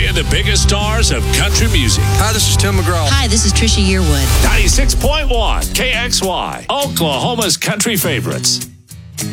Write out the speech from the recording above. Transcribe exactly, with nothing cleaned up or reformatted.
Hear the biggest stars of country music. Hi, this is Tim McGraw. Hi, this is Trisha Yearwood. ninety-six point one K X Y, Oklahoma's country favorites.